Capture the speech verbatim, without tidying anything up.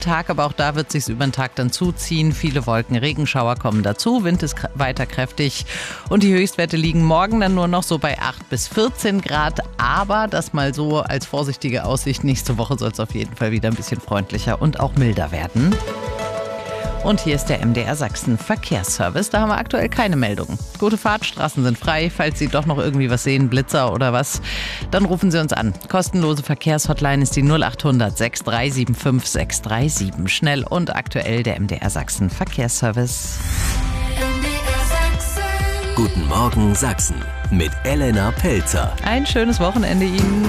Tag, aber auch da wird sich's über den Tag dann zuziehen. Viele Wolken, Regenschauer kommen dazu, Wind ist weiter kräftig und die Höchstwerte liegen morgen dann nur noch so bei acht bis vierzehn Grad. Aber das mal so als vorsichtige Aussicht. Nächste Woche soll es auf jeden Fall wieder ein bisschen freundlicher und auch milder werden. Und hier ist der M D R Sachsen Verkehrsservice. Da haben wir aktuell keine Meldungen. Gute Fahrt, Straßen sind frei. Falls Sie doch noch irgendwie was sehen, Blitzer oder was, dann rufen Sie uns an. Kostenlose Verkehrshotline ist die null acht hundert sechs drei sieben fünf sechs drei sieben. Schnell und aktuell der M D R Sachsen Verkehrsservice. Guten Morgen Sachsen mit Elena Pelzer. Ein schönes Wochenende Ihnen.